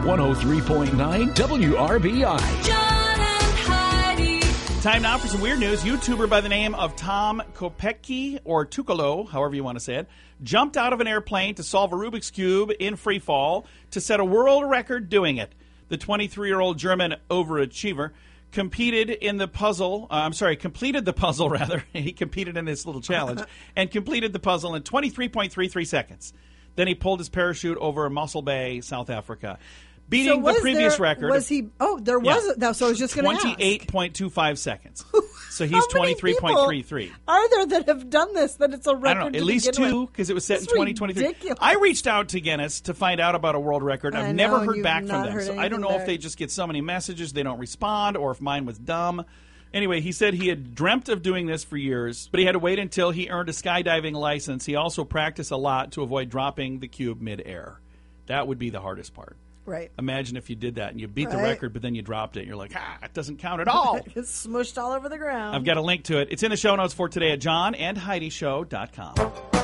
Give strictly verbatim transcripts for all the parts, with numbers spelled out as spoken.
one oh three point nine W R B I. John and Heidi. Time now for some weird news. YouTuber by the name of Tom Kopecki, or Tukolo, however you want to say it, jumped out of an airplane to solve a Rubik's Cube in free fall to set a world record doing it. The twenty-three-year-old German overachiever competed in the puzzle, uh, I'm sorry, completed the puzzle, rather. He competed in this little challenge and completed the puzzle in twenty-three point three three seconds. Then he pulled his parachute over Mossel Bay, South Africa, beating so the previous there, record. Was he? Oh, there was. Yeah. A, so I was just going to ask. twenty-eight point two five seconds. So he's How many twenty-three point three three. people Are there that have done this? That it's a record? I don't know. At least two, because it was set in twenty twenty-three. Ridiculous. I reached out to Guinness to find out about a world record. I've I never know, heard you've back from not them. heard So I don't know anything if they back. just get so many messages they don't respond, or if mine was dumb. Anyway, he said he had dreamt of doing this for years, but he had to wait until he earned a skydiving license. He also practiced a lot to avoid dropping the cube midair. That would be the hardest part. Right. Imagine if you did that and you beat the Right. record, but then you dropped it. You're like, ah, it doesn't count at all. It's smushed all over the ground. I've got a link to it. It's in the show notes for today at john and heidi show dot com.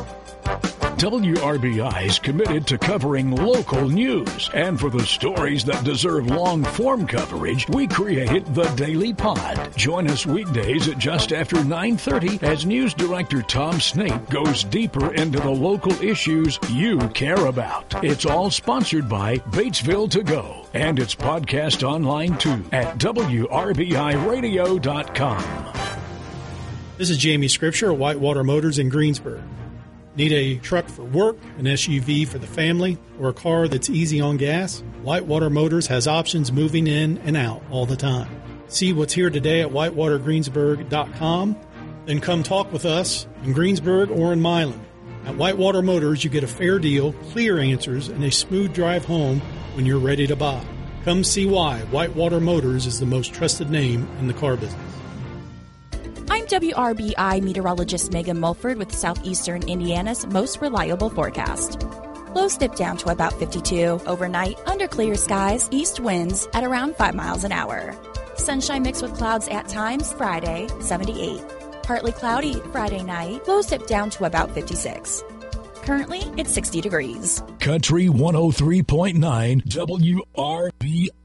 W R B I is committed to covering local news. And for the stories that deserve long-form coverage, we created the Daily Pod. Join us weekdays at just after nine thirty as News Director Tom Snape goes deeper into the local issues you care about. It's all sponsored by Batesville To Go. And it's podcast online too at W R B I radio dot com. This is Jamie Scripture at Whitewater Motors in Greensburg. Need a truck for work, an S U V for the family, or a car that's easy on gas? Whitewater Motors has options moving in and out all the time. See what's here today at whitewater greensburg dot com. Then come talk with us in Greensburg or in Milan. At Whitewater Motors, you get a fair deal, clear answers, and a smooth drive home when you're ready to buy. Come see why Whitewater Motors is the most trusted name in the car business. I'm W R B I meteorologist Megan Mulford with Southeastern Indiana's most reliable forecast. Lows dip down to about fifty-two. Overnight, under clear skies, east winds at around five miles an hour. Sunshine mixed with clouds at times, Friday, seventy-eight. Partly cloudy Friday night, lows dip down to about fifty-six. Currently, it's sixty degrees. Country one oh three point nine W R B